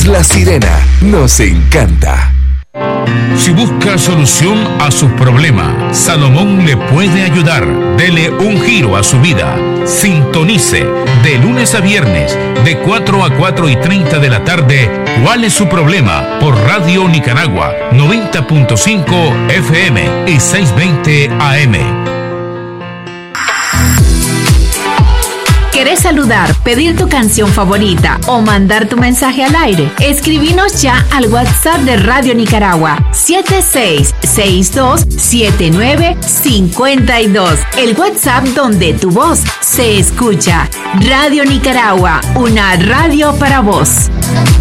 somos La Sirena, nos encanta. Si busca solución a sus problemas, Salomón le puede ayudar. Dele un giro a su vida. Sintonice de lunes a viernes de 4 a 4:30 de la tarde. ¿Cuál es su problema? Por Radio Nicaragua 90.5 FM y 620 AM. ¿Querés saludar, pedir tu canción favorita o mandar tu mensaje al aire? Escribinos ya al WhatsApp de Radio Nicaragua 76627952. El WhatsApp donde tu voz se escucha. Radio Nicaragua, una radio para vos.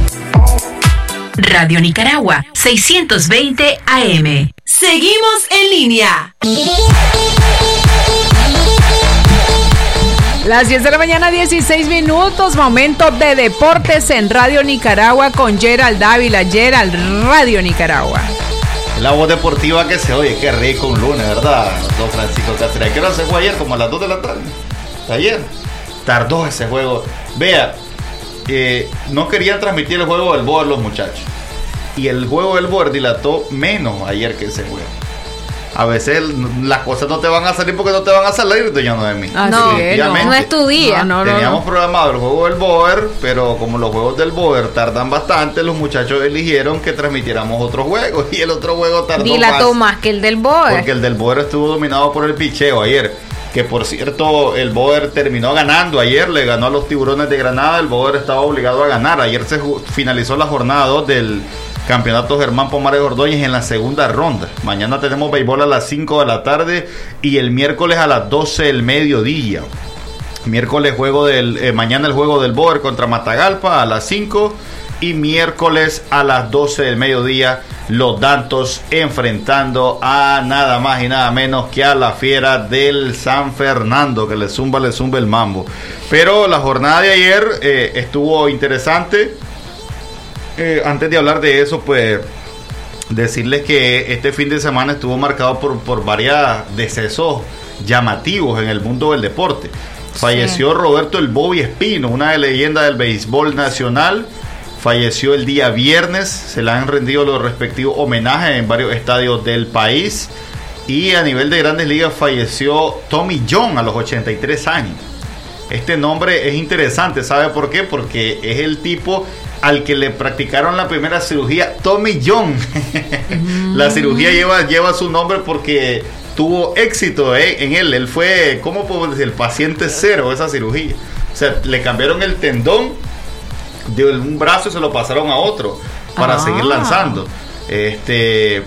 Radio Nicaragua 620 AM. Seguimos en línea. Las 10 de la mañana, 16 minutos, momento de deportes en Radio Nicaragua con Gerald Dávila. Gerald, Radio Nicaragua. La voz deportiva que se oye, qué rico un lunes, ¿verdad? Don Francisco Cáceres. ¿Qué hora se fue ayer? Como a las 2 de la tarde. Ayer. Tardó ese juego. Vea, no querían transmitir el juego del Boer los muchachos. Y el juego del Boer dilató menos ayer que ese juego. A veces las cosas no te van a salir porque no te van a salir, doña Noemí. No es tu día. Teníamos programado el juego del Boer, pero como los juegos del Boer tardan bastante, los muchachos eligieron que transmitiéramos otro juego. Y el otro juego tardó dilató más que el del Boer. Porque el del Boer estuvo dominado por el picheo ayer. Que por cierto, el Boer terminó ganando ayer, le ganó a los Tiburones de Granada. El Boer estaba obligado a ganar. Ayer se finalizó la jornada 2 del Campeonato Germán Pomares Ordóñez en la segunda ronda. Mañana tenemos béisbol a las 5 de la tarde y el miércoles a las 12 del mediodía. Miércoles mañana el juego del Boer contra Matagalpa a las 5 y miércoles a las 12 del mediodía los Dantos enfrentando a nada más y nada menos que a la fiera del San Fernando, que le zumba el mambo. Pero la jornada de ayer estuvo interesante. Antes de hablar de eso, pues decirles que este fin de semana estuvo marcado por varios decesos llamativos en el mundo del deporte. Falleció Roberto el Bobby Espino, una leyenda del béisbol nacional. Falleció el día viernes. Se le han rendido los respectivos homenajes en varios estadios del país. Y a nivel de Grandes Ligas falleció Tommy John a los 83 años. Este nombre es interesante, ¿sabe por qué? Porque es el tipo al que le practicaron la primera cirugía, Tommy John. La cirugía lleva su nombre porque tuvo éxito en él. Él fue, ¿cómo puedo decir? El paciente cero de esa cirugía. O sea, le cambiaron el tendón de un brazo y se lo pasaron a otro para seguir lanzando. Es que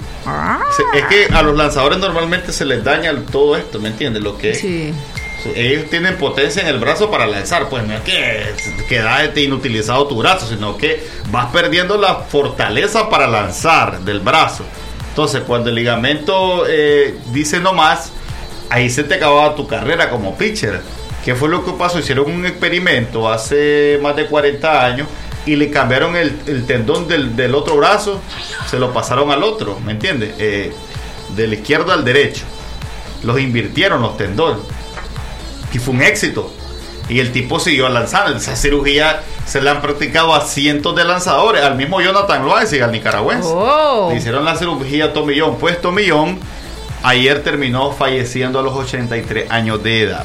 a los lanzadores normalmente se les daña todo esto, ¿me entiendes? Lo que sí. Ellos tienen potencia en el brazo para lanzar, pues no es que queda inutilizado tu brazo, sino que vas perdiendo la fortaleza para lanzar del brazo. Entonces cuando el ligamento dice no más, ahí se te acababa tu carrera como pitcher. ¿Qué fue lo que pasó? Hicieron un experimento hace más de 40 años y le cambiaron el tendón del otro brazo, se lo pasaron al otro, ¿me entiendes? Del izquierdo al derecho. Los invirtieron los tendones. Y fue un éxito. Y el tipo siguió lanzando. Esa cirugía se la han practicado a cientos de lanzadores. Al mismo Jonathan Loaiza, al nicaragüense. Le hicieron la cirugía a Tommy John. Pues Tommy John ayer terminó falleciendo a los 83 años de edad.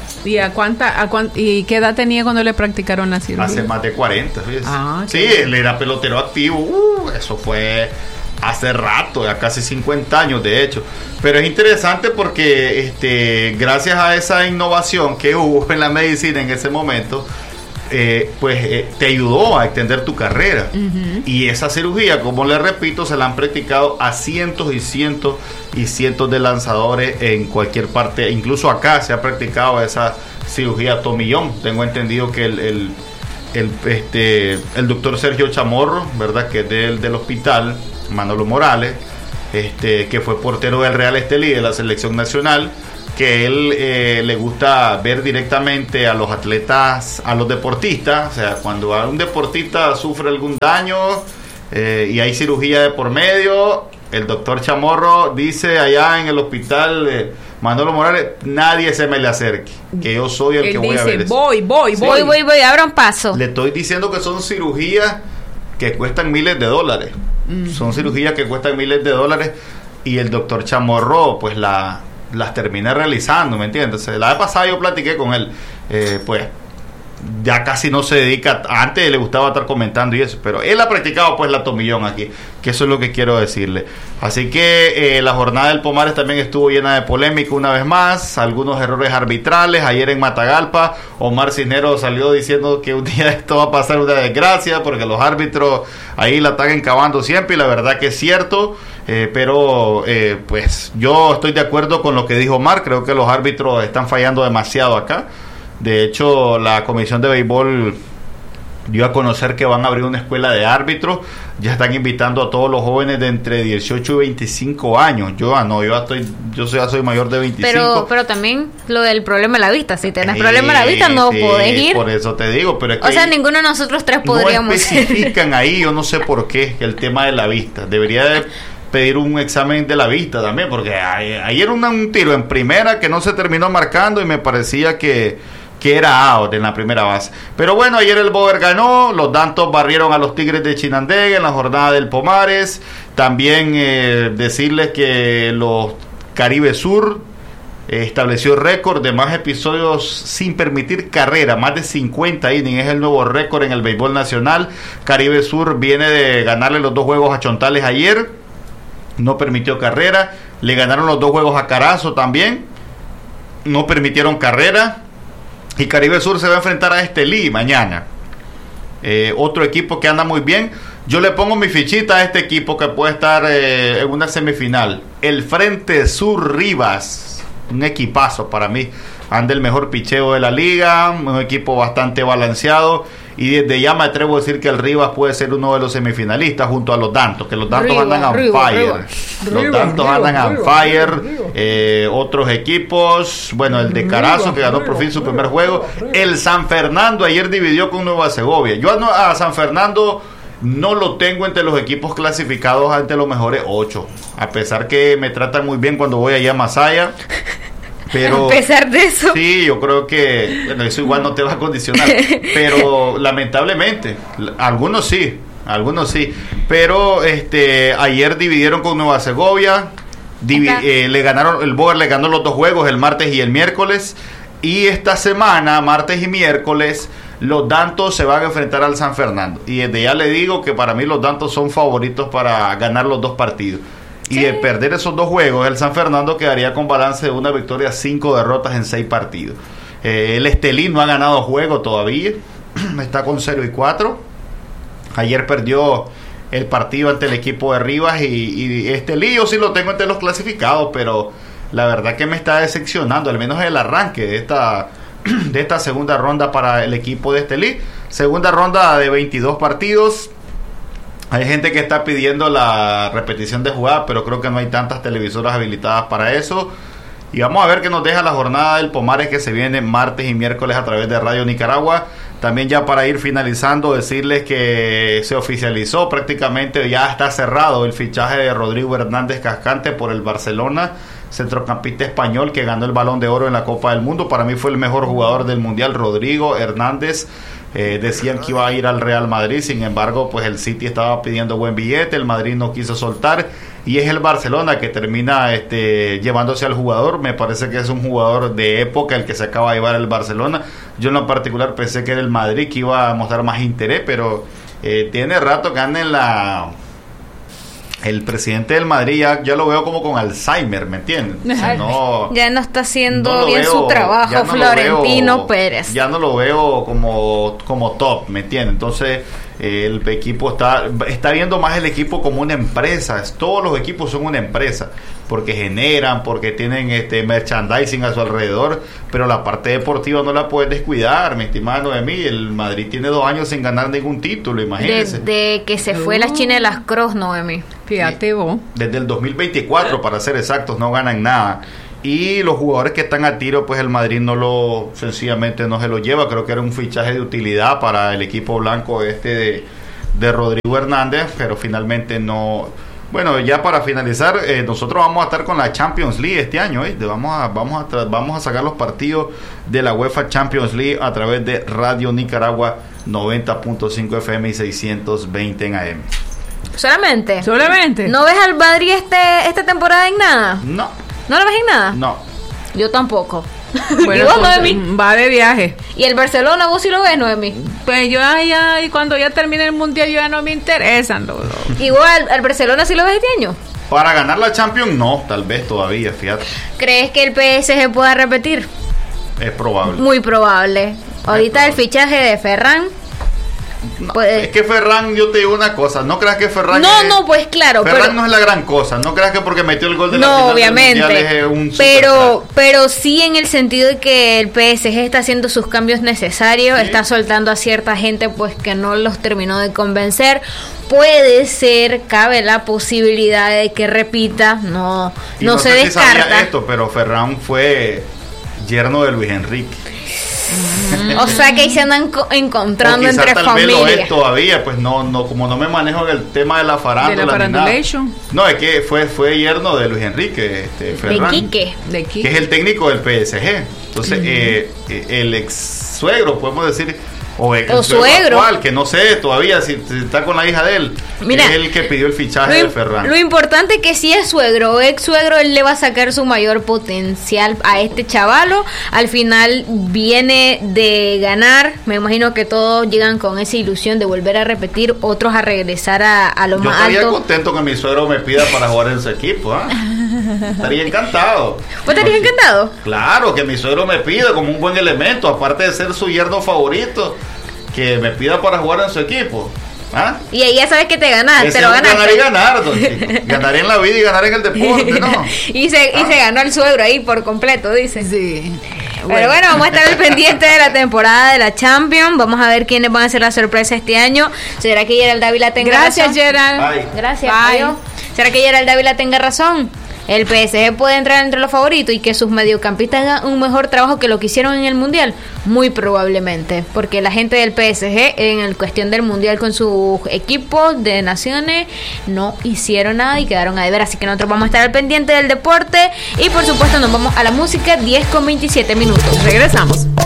¿Y qué edad tenía cuando le practicaron la cirugía? Hace más de 40. Sí, él era pelotero activo. Eso fue hace rato, ya casi 50 años de hecho. Pero es interesante porque gracias a esa innovación que hubo en la medicina en ese momento, te ayudó a extender tu carrera. Y esa cirugía, como le repito, se la han practicado a cientos y cientos y cientos de lanzadores en cualquier parte. Incluso acá se ha practicado esa cirugía Tommy John. Tengo entendido que el doctor Sergio Chamorro, ¿verdad? Que es del hospital Manolo Morales, que fue portero del Real Estelí de la selección nacional, que él le gusta ver directamente a los atletas, a los deportistas. O sea, cuando un deportista sufre algún daño y hay cirugía de por medio, el doctor Chamorro dice allá en el hospital Manolo Morales, nadie se me le acerque, que yo soy el que voy a ver eso. Voy, abran paso. Le estoy diciendo que son cirugías que cuestan miles de dólares. Son cirugías que cuestan miles de dólares y el doctor Chamorro pues las termina realizando, ¿me entiendes? La vez pasada yo platiqué con él, pues ya casi no se dedica, antes le gustaba estar comentando y eso, pero él ha practicado pues la tomillón aquí, que eso es lo que quiero decirle. Así que la jornada del Pomares también estuvo llena de polémica una vez más, algunos errores arbitrales. Ayer en Matagalpa, Omar Cisneros salió diciendo que un día esto va a pasar una desgracia, porque los árbitros ahí la están encabando siempre, y la verdad que es cierto, pero pues yo estoy de acuerdo con lo que dijo Omar, creo que los árbitros están fallando demasiado acá. De hecho, la Comisión de Béisbol dio a conocer que van a abrir una escuela de árbitros. Ya están invitando a todos los jóvenes de entre 18 y 25 años. Yo ya soy mayor de 25. Pero también lo del problema de la vista. Si tenés problema de la vista, no podés ir. Por eso te digo. Pero es que o sea, ninguno de nosotros tres podríamos ir. No especifican ahí, yo no sé por qué, el tema de la vista. Debería de pedir un examen de la vista también, porque ayer un tiro en primera que no se terminó marcando y me parecía que era out en la primera base. Pero bueno, ayer el Boer ganó, los Dantos barrieron a los Tigres de Chinandega en la jornada del Pomares. También decirles que los Caribe Sur estableció récord de más episodios sin permitir carrera, más de 50 innings, es el nuevo récord en el béisbol nacional. Caribe Sur viene de ganarle los 2 juegos a Chontales ayer, no permitió carrera. Le ganaron los 2 juegos a Carazo también, no permitieron carrera. Y Caribe Sur se va a enfrentar a Estelí mañana. Otro equipo que anda muy bien. Yo le pongo mi fichita a este equipo que puede estar en una semifinal. El Frente Sur Rivas. Un equipazo para mí. Anda el mejor picheo de la liga. Un equipo bastante balanceado. Y desde ya me atrevo a decir que el Rivas puede ser uno de los semifinalistas junto a los Dantos, que los Dantos andan on fire. Los Dantos andan on fire. Otros equipos, bueno, el de Carazo, que ganó por fin su primer juego. El San Fernando ayer dividió con Nueva Segovia. Yo a San Fernando no lo tengo entre los equipos clasificados ante los mejores 8, a pesar que me tratan muy bien cuando voy allá a Masaya. Pero, a pesar de eso, sí, yo creo que bueno, eso igual no te va a condicionar, pero lamentablemente algunos sí, pero ayer dividieron con Nueva Segovia, le ganaron, el Boer le ganó los 2 juegos, el martes y el miércoles, y esta semana, martes y miércoles, los Dantos se van a enfrentar al San Fernando, y desde ya le digo que para mí los Dantos son favoritos para ganar los 2 partidos. Y de perder esos 2 juegos, el San Fernando quedaría con balance de 1 victoria, 5 derrotas en 6 partidos. El Estelí no ha ganado juego todavía, está con 0-4. Ayer perdió el partido ante el equipo de Rivas y Estelí yo sí lo tengo entre los clasificados, pero la verdad que me está decepcionando, al menos el arranque de esta segunda ronda para el equipo de Estelí. Segunda ronda de 22 partidos. Hay gente que está pidiendo la repetición de jugada, pero creo que no hay tantas televisoras habilitadas para eso. Y vamos a ver qué nos deja la jornada del Pomares, que se viene martes y miércoles a través de Radio Nicaragua. También ya para ir finalizando, decirles que se oficializó prácticamente, ya está cerrado el fichaje de Rodrigo Hernández Cascante por el Barcelona, centrocampista español que ganó el Balón de Oro en la Copa del Mundo. Para mí fue el mejor jugador del Mundial, Rodrigo Hernández. Decían que iba a ir al Real Madrid, sin embargo pues el City estaba pidiendo buen billete, el Madrid no quiso soltar y es el Barcelona que termina llevándose al jugador. Me parece que es un jugador de época el que se acaba de llevar el Barcelona. Yo en lo particular pensé que era el Madrid que iba a mostrar más interés, pero tiene rato que anda en el presidente del Madrid ya lo veo como con Alzheimer, ¿me entiendes? O sea, ya no está haciendo bien su trabajo, Florentino Pérez. Ya no lo veo como top, ¿me entiendes? Entonces el equipo está viendo más el equipo como una empresa. Todos los equipos son una empresa porque generan, porque tienen merchandising a su alrededor, pero la parte deportiva no la puedes descuidar, mi estimada Noemí. El Madrid tiene 2 años sin ganar ningún título, imagínense. Desde que se fue las Chinelas Cross, Noemí. Fíjate vos. Desde el 2024, para ser exactos, no ganan nada. Y los jugadores que están a tiro, pues el Madrid sencillamente no se lo lleva. Creo que era un fichaje de utilidad para el equipo blanco de Rodrigo Hernández, pero finalmente no. Bueno, ya para finalizar, nosotros vamos a estar con la Champions League este año, vamos a sacar los partidos de la UEFA Champions League a través de Radio Nicaragua 90.5 FM y 620 en AM. ¿Solamente? ¿Solamente? ¿No ves al Madrid esta temporada en nada? No. ¿No lo ves en nada? No. Yo tampoco. Bueno, ¿Y vos, Noemi? Va de viaje. ¿Y el Barcelona vos sí lo ves, Noemi? Pues yo ya, y cuando ya termine el Mundial, yo ya no me interesan. Igual, ¿al Barcelona sí lo ves este año? Para ganar la Champions, no, tal vez todavía, fíjate. ¿Crees que el PSG pueda repetir? Es probable. Muy probable. Ahorita el fichaje de Ferran. No, pues, es que Ferran, yo te digo una cosa, no creas que Ferran pues claro, Ferran no es la gran cosa, no creas que porque metió el gol de la final obviamente, del Mundial es un pero sí en el sentido de que el PSG está haciendo sus cambios necesarios, está soltando a cierta gente pues que no los terminó de convencer. Puede ser, cabe la posibilidad de que repita, no se descarta. Si sabía esto, pero Ferran fue yerno de Luis Enrique. O sea que ahí se andan encontrando entre tal familias. Vez lo es todavía, pues no, como no me manejo en el tema de la farándula. No, es que fue yerno de Luis Enrique, Ferran, de Quique, que es el técnico del PSG. Entonces, el ex suegro, podemos decir, o suegro actual, que no sé todavía si está con la hija de él. Mira, es el que pidió el fichaje de Ferran. Lo importante es que si es suegro o ex suegro, él le va a sacar su mayor potencial a este chavalo. Al final viene de ganar. Me imagino que todos llegan con esa ilusión de volver a repetir, otros a regresar a lo más alto. Yo estaría contento que mi suegro me pida para jugar en su equipo, Estaría encantado. ¿Vos estarías encantado? Claro, que mi suegro me pida como un buen elemento, aparte de ser su yerno favorito, que me pida para jugar en su equipo. Y ahí ya sabes que te ganaste, te lo ganaste. Ganar y ganar, ganaré en la vida y ganaré en el deporte, ¿no? y se ganó el suegro ahí por completo, dice. Sí. Pero bueno, vamos a estar al pendiente de la temporada de la Champions. Vamos a ver quiénes van a ser la sorpresa este año. ¿Será que Gerald Dávila tenga razón? Gracias, Gerald. Bye. Gracias, adiós. ¿Será que Gerald Dávila tenga razón? El PSG puede entrar entre los favoritos y que sus mediocampistas hagan un mejor trabajo que lo que hicieron en el Mundial. Muy probablemente, porque la gente del PSG en el cuestión del Mundial con sus equipos de naciones no hicieron nada y quedaron a deber. Así que nosotros vamos a estar al pendiente del deporte y por supuesto nos vamos a la música. 10:27 minutos. Regresamos.